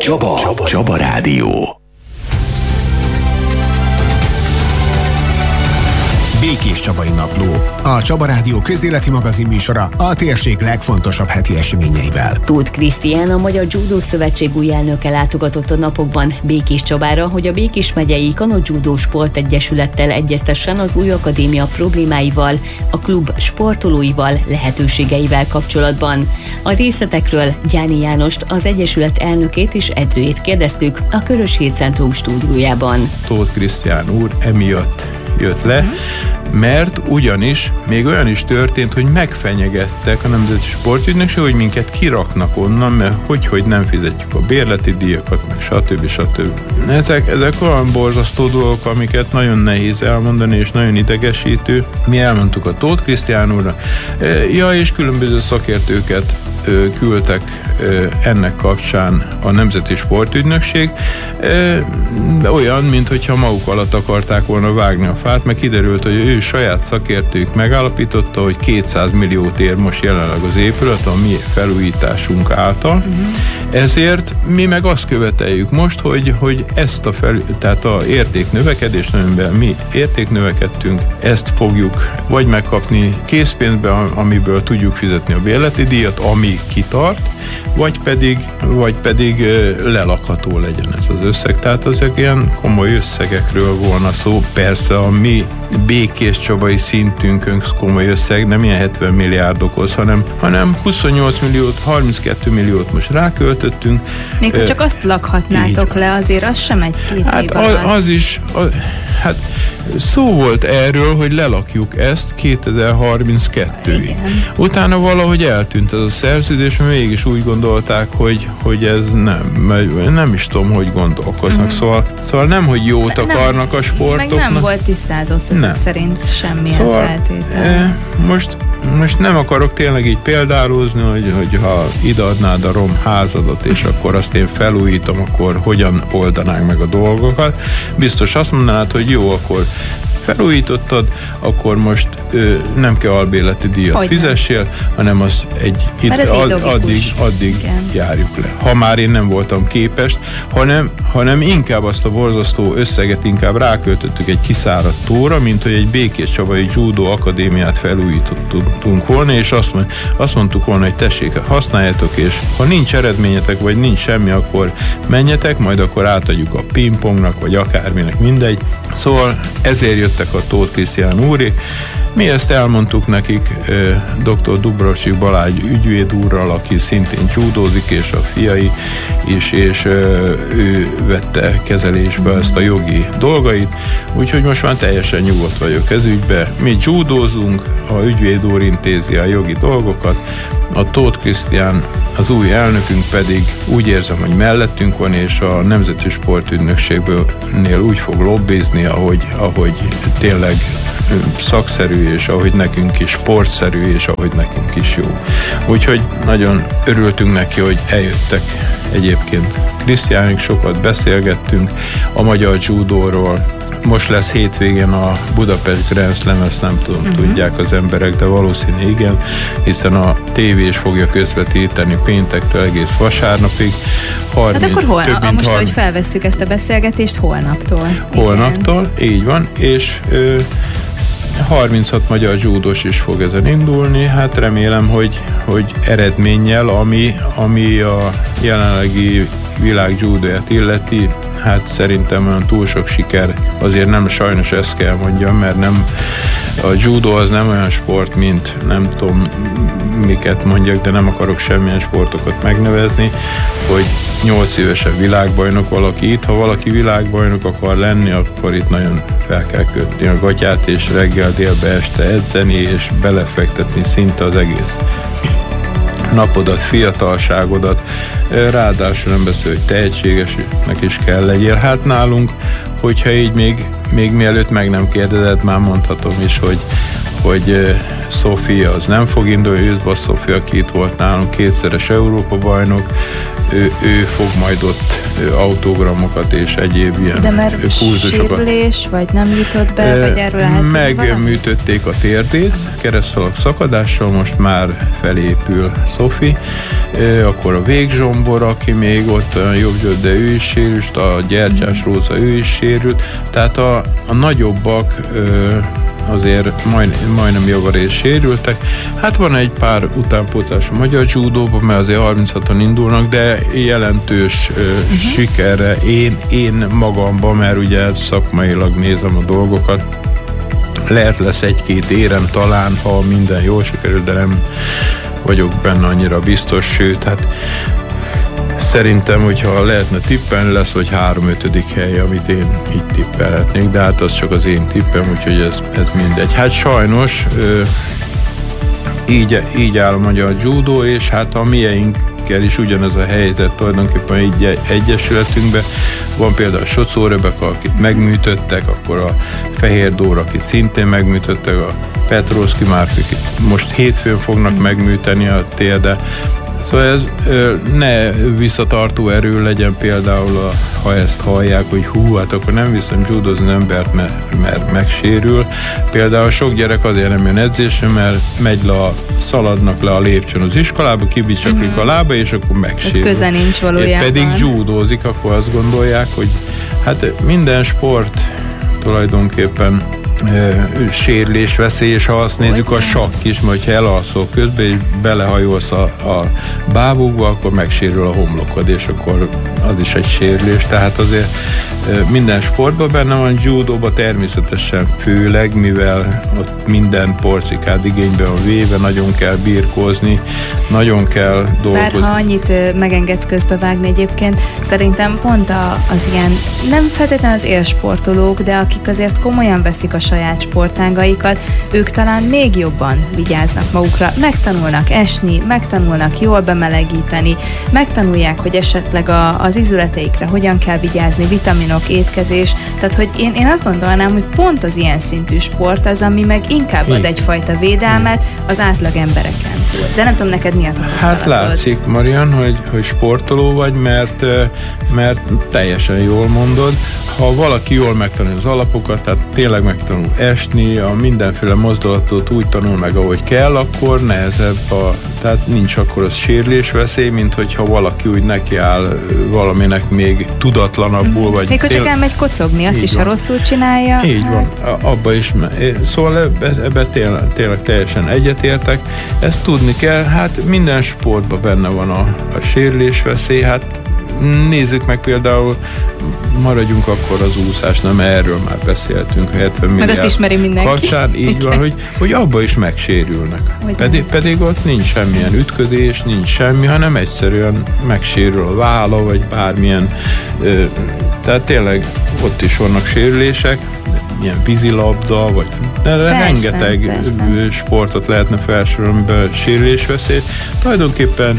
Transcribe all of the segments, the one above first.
Csaba Rádió. Békés Csabai Napló. A Csaba Rádió közéleti magazin műsora a térség legfontosabb heti eseményeivel. Tóth Krisztián, a Magyar Judo Szövetség új elnöke látogatott a napokban Békés Csabára, hogy a Békés megyei Kano Judo Sportegyesülettel egyeztessen az új akadémia problémáival, a klub sportolóival, lehetőségeivel kapcsolatban. A részletekről Gyáni Jánost, az egyesület elnökét és edzőjét kérdeztük a Körös Hétcentrum stúdiójában. Tóth Krisztián úr emiatt jött le, mert ugyanis még olyan is történt, hogy megfenyegettek a Nemzeti Sportügynökség, hogy minket kiraknak onnan, mert hogy nem fizetjük a bérleti díjakat, meg stb. Ezek olyan borzasztó dolgok, amiket nagyon nehéz elmondani, és nagyon idegesítő. Mi elmondtuk a Tóth Krisztián úrra, és különböző szakértőket küldtek ennek kapcsán a Nemzeti Sportügynökség, olyan, mintha maguk alatt akarták volna vágni a fát, meg kiderült, hogy ő saját szakértők megállapította, hogy 200 milliót ér most jelenleg az épület a mi felújításunk által. Ezért mi meg azt követeljük most, hogy ezt tehát a értéknövekedést, amiben mi értéknövekedtünk, ezt fogjuk vagy megkapni készpénzbe, amiből tudjuk fizetni a bérleti díjat, ami kitart, vagy pedig lelakható legyen ez az összeg. Tehát azok ilyen komoly összegekről volna szó. Persze a mi békés csabai szintünkön komoly összeg, nem ilyen 70 milliárdokhoz, hanem 28 milliót, 32 milliót most ráköltöttünk. Még ha csak azt lakhatnátok le, azért az sem egy két év alatt. Az is, szó volt erről, hogy lelakjuk ezt 2032-ig. Utána valahogy eltűnt ez a szerződés, mert mégis úgy gondolták, hogy ez nem is tudom, hogy gondolkoznak. Szóval nem, hogy jót akarnak a sportoknak. Meg nem volt tisztázott ezek szerint semmilyen feltétel. Most nem akarok tényleg így példálózni, hogy ha ideadnád a házadat, és akkor azt én felújítom, akkor hogyan oldanánk meg a dolgokat. Biztos azt mondanád, hogy jó, akkor felújítottad, akkor most nem kell albérleti díjat fizessél, hanem az addig járjuk le. Ha már én nem voltam képes, hanem inkább azt a borzasztó összeget inkább ráköltöttük egy kiszáradt tóra, mint hogy egy Békés Csabai Judo Akadémiát felújítottunk volna, és azt mondtuk volna, hogy tessék, használjátok, és ha nincs eredményetek, vagy nincs semmi, akkor menjetek, majd akkor átadjuk a pingpongnak, vagy akárminek, mindegy. Szóval ezért jöttek a Tóth Krisztián úri. Mi ezt elmondtuk nekik dr. Dubrovsik Balázs ügyvéd úrral, aki szintén judózik, és a fiai is, és ő vette kezelésbe ezt a jogi dolgait, úgyhogy most már teljesen nyugodt vagyok ez ügybe. Mi judózunk, a ügyvéd úr intézi a jogi dolgokat, a Tóth Krisztián, az új elnökünk pedig úgy érzem, hogy mellettünk van, és a Nemzeti Sportügynökségnél úgy fog lobbizni, ahogy tényleg szakszerű, és ahogy nekünk is sportszerű, és ahogy nekünk is jó. Úgyhogy nagyon örültünk neki, hogy eljöttek egyébként. Krisztiánig sokat beszélgettünk a magyar judóról. Most lesz hétvégén a Budapest Grand Slam, ezt nem tudom, tudják az emberek, de valószínű igen, hiszen a tévé is fogja közvetíteni péntektől egész vasárnapig. Hát akkor most, hogy felvesszük ezt a beszélgetést, holnaptól. Holnaptól, így van, és 36 magyar judós is fog ezen indulni, hát remélem, hogy eredménnyel, ami a jelenlegi világ judóját illeti, hát szerintem olyan túl sok siker, azért nem, sajnos ezt kell mondjam, mert nem, a judo az nem olyan sport, mint nem tudom miket mondjak, de nem akarok semmilyen sportokat megnevezni, hogy 8 évesen világbajnok valaki itt, ha valaki világbajnok akar lenni, akkor itt nagyon fel kell kötni a gatyát, és reggel, délbe, este edzeni, és belefektetni szinte az egész napodat, fiatalságodat, ráadásul nem beszél, hogy tehetségesnek is kell legyél. Hát nálunk, hogyha így még mielőtt meg nem kérdezett, már mondhatom is, hogy Sofia az nem fog indulni, Őszbasz Sofia, aki itt volt nálunk, 2-szeres Európa-bajnok, ő fog majd ott autogramokat és egyéb ilyen kurzusokat. De sérülés, vagy nem jutott be, vagy erről lehet megműtötték a térdét, keresztalak szakadással, most már felépül Sophie, akkor a Végzsombor, aki még ott jobb, de ő is sérült, a Gyertyás Róza, ő is sérült, tehát a nagyobbak azért majdnem javarészt sérültek. Hát van egy pár utánpótlás a magyar judóban, mert azért 36-an indulnak, de jelentős sikerre én magamban, mert ugye szakmailag nézem a dolgokat, lehet lesz egy-két érem talán, ha minden jól sikerül, de nem vagyok benne annyira biztos, sőt, hát szerintem, hogyha lehetne tippelni, lesz, hogy 3-5. hely, amit én így tippelhetnék, de hát az csak az én tippem, úgyhogy ez mindegy. Hát sajnos így áll a magyar judó, és hát a mieinkkel is ugyanez a helyzet tulajdonképpen egy egyesületünkben. Van például a Socó Rebeka, akit megműtöttek, akkor a Fehér Dóra, akit szintén megműtöttek, a Petrovszki Márk, akit most hétfőn fognak megműteni a térde. Szóval ez ne visszatartó erő legyen például, ha ezt hallják, hogy hát akkor nem viszem judozni embert, mert megsérül. Például sok gyerek azért nem jön edzésre, mert szaladnak le a lépcsőn az iskolába, kibicsaklik a lába, és akkor megsérül. Köze nincs valójában. Pedig judózik, akkor azt gondolják, hogy hát minden sport tulajdonképpen sérülés veszély, és ha azt nézzük, a sakk is, mert ha elalszol közben, és belehajolsz a bábukba, akkor megsérül a homlokod, és akkor az is egy sérülés. Tehát azért minden sportban benne van, judóban természetesen főleg, mivel ott minden porcikád igénybe van véve, nagyon kell birkózni, nagyon kell dolgozni. Bár ha annyit megengedsz közbevágni egyébként, szerintem pont az ilyen, nem feltétlenül az élsportolók, de akik azért komolyan veszik a saját sportágaikat, ők talán még jobban vigyáznak magukra, megtanulnak esni, megtanulnak jól bemelegíteni, megtanulják, hogy esetleg az izületeikre hogyan kell vigyázni, vitaminok, étkezés, tehát hogy én azt gondolnám, hogy pont az ilyen szintű sport az, ami meg inkább ad egyfajta védelmet az átlag embereken túl. De nem tudom, neked mi a tapasztalatod? Hát látszik, Marian, hogy sportoló vagy, mert teljesen jól mondod. Ha valaki jól megtanul az alapokat, tehát tényleg megtanul esni, a mindenféle mozdulatot úgy tanul meg, ahogy kell, akkor nehezebb, tehát nincs akkor az sérülésveszély, mint hogyha valaki úgy nekiáll valaminek még tudatlanabbul, vagy... Még hogy csak elmegy kocogni, azt is, ha rosszul csinálja. Így van, abba is. Szóval ebbe tényleg teljesen egyetértek. Ezt tudni kell, hát minden sportban benne van a sérülésveszély, hát nézzük meg például, maradjunk akkor az úszásnál, mert erről már beszéltünk, 70 milliárd. Meg azt ismeri mindenki. Kapcsán, így van, hogy abba is megsérülnek. Pedig ott nincs semmilyen ütközés, nincs semmi, hanem egyszerűen megsérül a válla, vagy bármilyen, tehát tényleg ott is vannak sérülések, ilyen vízilabda, vagy rengeteg sportot lehetne felsorolni be sérülésveszélyt. Tulajdonképpen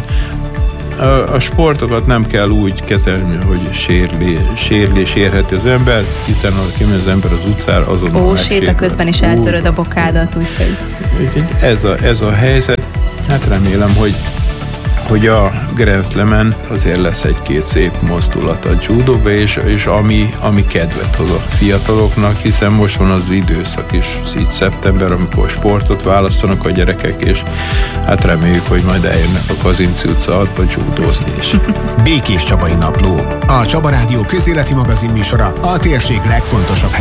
a sportokat nem kell úgy kezelni, hogy sérülés érheti az ember, hiszen ha kimegy az ember az utcára, azonnal séta közben is eltöröd a bokádat, úgyhogy... Ez a helyzet, hát remélem, hogy a Grand Slam-en azért lesz egy-két szép mozdulat a judóba, és ami kedvet hoz a fiataloknak, hiszen most van az időszak is, így szeptember, amikor sportot választanak a gyerekek, és hát reméljük, hogy majd eljönnek a Kazinczy utca 6-ba judózni is. Békés Csabai Napló. A Csaba Rádió közéleti magazin műsora a térség legfontosabb